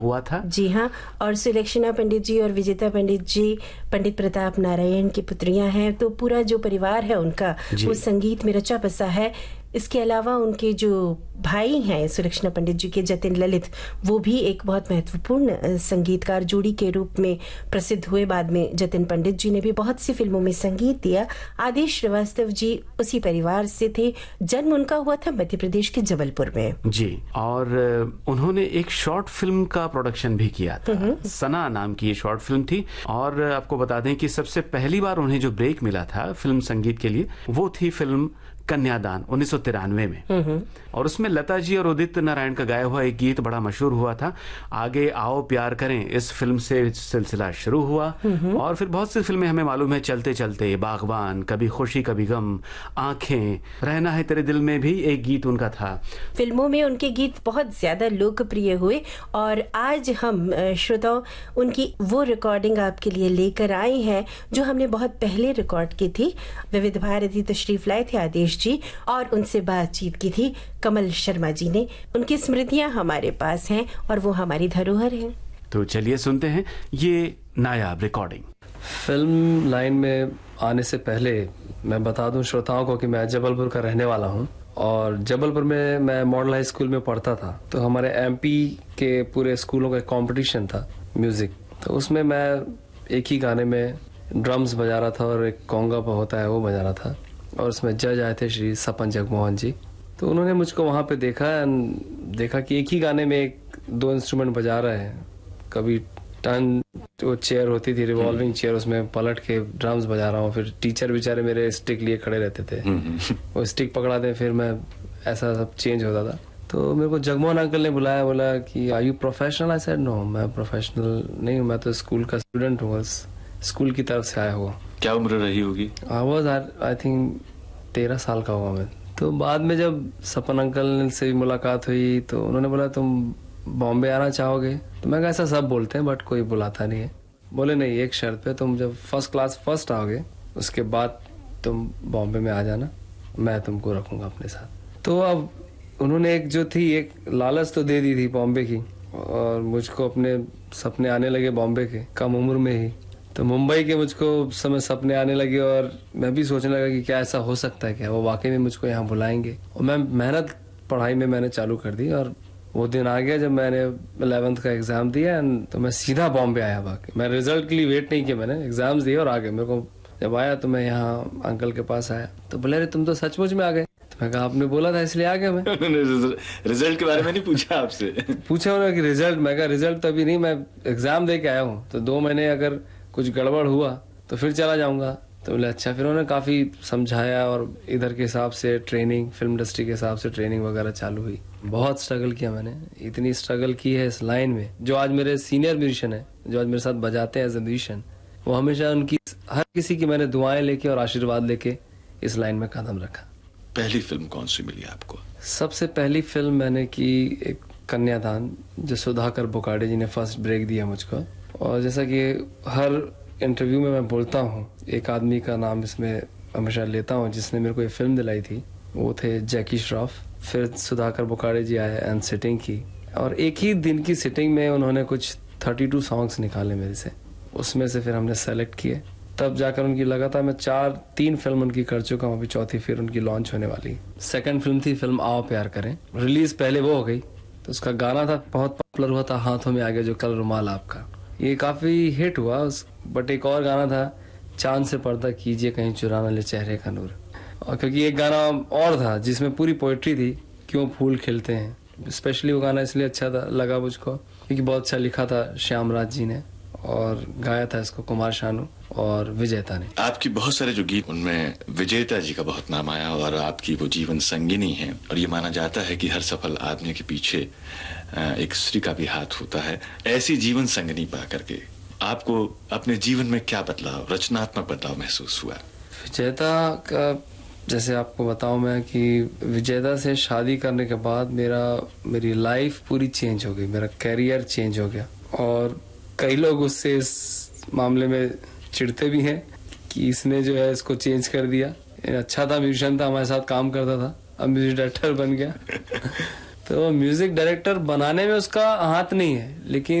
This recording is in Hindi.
हुआ था। जी हाँ, और सुलक्षणा पंडित जी और विजेता पंडित जी पंडित प्रताप नारायण की पुत्रियां हैं, तो पूरा जो परिवार है उनका वो संगीत में रचा बसा है। इसके अलावा उनके जो भाई हैं सुलक्षणा पंडित जी के, जतिन ललित, वो भी एक बहुत महत्वपूर्ण संगीतकार जोड़ी के रूप में प्रसिद्ध हुए। बाद में जतिन पंडित जी ने भी बहुत सी फिल्मों में संगीत दिया। आदेश श्रीवास्तव जी उसी परिवार से थे। जन्म उनका हुआ था मध्य प्रदेश के जबलपुर में। जी, और उन्होंने एक शॉर्ट फिल्म का प्रोडक्शन भी किया था। सना नाम की ये शॉर्ट फिल्म थी। और आपको बता दें कि सबसे पहली बार उन्हें जो ब्रेक मिला था फिल्म संगीत के लिए, वो थी फिल्म कन्यादान 1993 में। और उसमें लता जी और उदित नारायण का गाया हुआ एक गीत बड़ा मशहूर हुआ था, आगे आओ प्यार करें। इस फिल्म से सिलसिला शुरू हुआ और फिर बहुत सी फिल्में हमें मालूम है, चलते चलते, बागबान, कभी खुशी कभी गम, आंखें, रहना है तेरे दिल में भी एक गीत उनका था। फिल्मों में उनके गीत बहुत ज्यादा लोकप्रिय हुए और आज हम श्रोताओं उनकी वो रिकॉर्डिंग आपके लिए लेकर आए हैं जो हमने बहुत पहले रिकॉर्ड की थी। विविध भारती तशरीफ लाए थे आदेश जी और उनसे बातचीत की थी कमल शर्मा जी ने। उनकी स्मृतियां हमारे पास हैं और वो हमारी धरोहर हैं। तो चलिए सुनते हैं ये नायाब रिकॉर्डिंग। फिल्म लाइन में आने से पहले मैं बता दूं श्रोताओं को कि मैं जबलपुर का रहने वाला हूं और जबलपुर में मैं मॉडल हाई स्कूल में पढ़ता था। तो हमारे एमपी के पूरे स्कूलों का कंपटीशन था म्यूजिक, तो उसमें मैं एक ही गाने में ड्रम्स बजा रहा था और एक कॉन्गा होता है वो बजा रहा था। और उसमें जज आए थे श्री सपन जगमोहन जी। तो उन्होंने मुझको वहाँ पे देखा कि एक ही गाने में एक दो इंस्ट्रूमेंट बजा रहे हैं। कभी टर्न जो चेयर होती थी, रिवॉल्विंग चेयर, उसमें पलट के ड्रम्स बजा रहा हूँ। फिर टीचर बेचारे मेरे स्टिक लिए खड़े रहते थे, वो स्टिक पकड़ा दे, फिर मैं ऐसा सब चेंज होता था। तो मेरे को जगमोहन अंकल ने बुलाया, बोला कि are you professional? I said no, मैं प्रोफेशनल नहीं हूँ, मैं तो स्कूल का स्टूडेंट हूँ, स्कूल की तरफ से आया हुआ। क्या उम्र रही होगी? आई थिंक 13 साल का हुआ मैं। तो बाद में जब सपन अंकल से मुलाकात हुई तो उन्होंने बोला तुम बॉम्बे आना चाहोगे? तो मैं कहा ऐसा सब बोलते हैं बट कोई बुलाता नहीं है। बोले नहीं, एक शर्त पे, तुम जब फर्स्ट क्लास फर्स्ट आओगे उसके बाद तुम बॉम्बे में आ जाना, मैं तुमको रखूंगा अपने साथ। तो अब उन्होंने एक जो थी एक लालच तो दे दी थी बॉम्बे की, और मुझको अपने सपने आने लगे बॉम्बे के कम उम्र में ही। तो मुंबई के मुझको समय सपने आने लगे और मैं भी सोचने लगा कि क्या ऐसा हो सकता है, क्या वो वाकई में मुझको यहाँ बुलाएंगे। और मैं मेहनत पढ़ाई में मैंने चालू कर दी और वो दिन आ गया जब मैंने 11th का एग्जाम दिया। तो मैं सीधा बॉम्बे आया। बाकी मैं रिजल्ट के लिए वेट नहीं किया, मैंने एग्जाम्स दिए और आ गए। मेरे को जब आया तो मैं यहाँ अंकल के पास आया तो बोले अरे तुम तो सचमुच में आ गए। तो मैं कहा आपने बोला था इसलिए आ गया मैं। रिजल्ट के बारे में नहीं पूछा आपसे? पूछा उन्होंने कि रिजल्ट? मैं कहा रिजल्ट तो अभी नहीं, मैं एग्जाम दे के आया हूँ, तो 2 महीने अगर कुछ गड़बड़ हुआ तो फिर चला जाऊंगा। तो बोले अच्छा। फिर उन्होंने काफी समझाया और इधर के हिसाब से ट्रेनिंग, फिल्म इंडस्ट्री के हिसाब से ट्रेनिंग वगैरह चालू हुई। बहुत स्ट्रगल किया मैंने, इतनी स्ट्रगल की है इस लाइन में। जो आज मेरे सीनियर म्यूजिशियन है, जो आज मेरे साथ बजाते हैं एज ए म्यूजिशियन, वो हमेशा उनकी हर किसी की मैंने दुआएं लेके और आशीर्वाद लेके इस लाइन में कदम रखा। पहली फिल्म कौन सी मिली आपको? सबसे पहली फिल्म मैंने की एक कन्यादान, जो सुधाकर बोकाडे जी ने फर्स्ट ब्रेक दिया मुझको। और जैसा कि हर इंटरव्यू में मैं बोलता हूँ, एक आदमी का नाम इसमें हमेशा लेता हूँ जिसने मेरे को ये फिल्म दिलाई थी, वो थे जैकी श्रॉफ। फिर सुधाकर बोकाडे जी आए एंड सिटिंग की, और एक ही दिन की सिटिंग में उन्होंने कुछ 32 सॉन्ग्स निकाले मेरे से। उसमें से फिर हमने सेलेक्ट किए, तब जाकर उनकी लगातार मैं 3 फिल्म उनकी कर चुका हूँ। अभी चौथी फिर उनकी लॉन्च होने वाली। सेकंड फिल्म थी फिल्म आओ प्यार करें, रिलीज पहले वो हो गई। तो उसका गाना था, बहुत पॉपुलर हुआ था, हाथों में आ गया जो कल रुमाल आपका, ये काफी हिट हुआ। बट एक और गाना था, चांद से पर्दा कीजिए कहीं चुरा न ले चेहरे का नूर। और क्योंकि एक गाना और था जिसमें पूरी पोएट्री थी, क्यों फूल खिलते हैं। स्पेशली वो गाना इसलिए अच्छा लगा मुझको क्योंकि बहुत अच्छा लिखा था श्याम राज जी ने, और गाया था इसको कुमार शानू और विजेता ने। आपकी बहुत सारे जो गीत, उनमें विजेता जी का बहुत नाम आया और आपकी वो जीवन संगिनी है। और ये माना जाता है कि हर सफल आदमी के पीछे एक स्त्री का भी हाथ होता है। ऐसी जीवन संगिनी पा करके आपको अपने जीवन में क्या बदलाव, रचनात्मक बदलाव महसूस हुआ? विजेता का जैसे आपको बताऊं मैं कि विजेता से शादी करने के बाद मेरी लाइफ पूरी चेंज हो गई, मेरा कैरियर चेंज हो गया। और कई लोग उससे इस मामले में चिढ़ते भी हैं कि इसने जो है इसको चेंज कर दिया। अच्छा था, म्यूजिशियन था, हमारे साथ काम करता था, अब म्यूजिक डायरेक्टर बन गया। तो म्यूजिक डायरेक्टर बनाने में उसका हाथ नहीं है, लेकिन